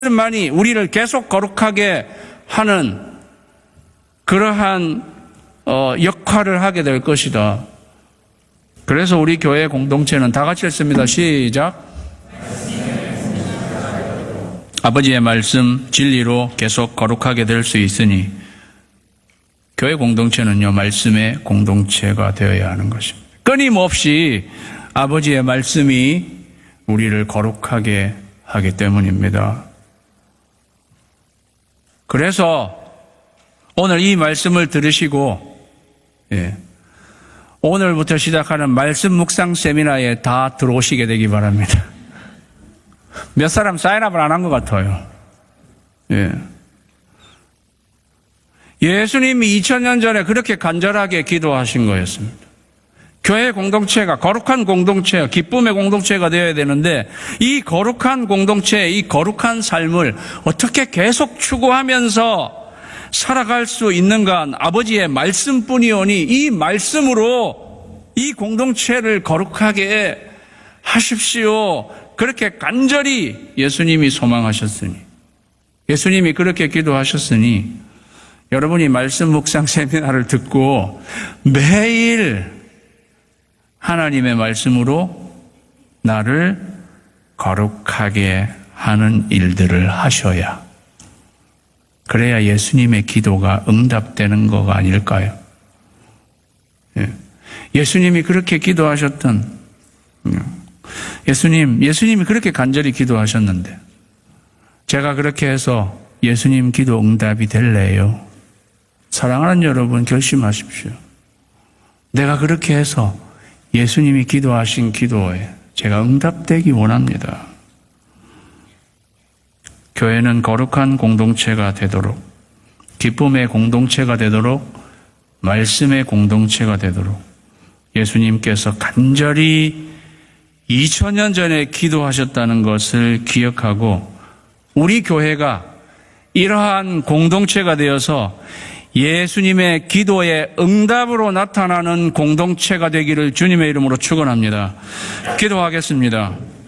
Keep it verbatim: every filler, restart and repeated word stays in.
말씀만이 우리를 계속 거룩하게 하는 그러한 어, 역할을 하게 될 것이다. 그래서 우리 교회 공동체는 다 같이 했습니다. 시작. 아버지의 말씀 진리로 계속 거룩하게 될 수 있으니 교회 공동체는요, 말씀의 공동체가 되어야 하는 것입니다. 끊임없이 아버지의 말씀이 우리를 거룩하게 하기 때문입니다. 그래서 오늘 이 말씀을 들으시고, 예, 오늘부터 시작하는 말씀 묵상 세미나에 다 들어오시게 되기 바랍니다. 몇 사람 사인업을 안 한 것 같아요. 예. 예수님이 이천 년 전에 그렇게 간절하게 기도하신 거였습니다. 교회 공동체가 거룩한 공동체와 기쁨의 공동체가 되어야 되는데 이 거룩한 공동체, 이 거룩한 삶을 어떻게 계속 추구하면서 살아갈 수 있는가? 아버지의 말씀뿐이오니 이 말씀으로 이 공동체를 거룩하게 하십시오. 그렇게 간절히 예수님이 소망하셨으니, 예수님이 그렇게 기도하셨으니 여러분이 말씀 묵상 세미나를 듣고 매일 하나님의 말씀으로 나를 거룩하게 하는 일들을 하셔야, 그래야 예수님의 기도가 응답되는 거가 아닐까요? 예. 예수님이 그렇게 기도하셨던, 예수님, 예수님이 그렇게 간절히 기도하셨는데 제가 그렇게 해서 예수님 기도 응답이 될래요? 사랑하는 여러분, 결심하십시오. 내가 그렇게 해서 예수님이 기도하신 기도에 제가 응답되기 원합니다. 교회는 거룩한 공동체가 되도록, 기쁨의 공동체가 되도록, 말씀의 공동체가 되도록 예수님께서 간절히 이천 년 전에 기도하셨다는 것을 기억하고 우리 교회가 이러한 공동체가 되어서 예수님의 기도의 응답으로 나타나는 공동체가 되기를 주님의 이름으로 축원합니다. 기도하겠습니다.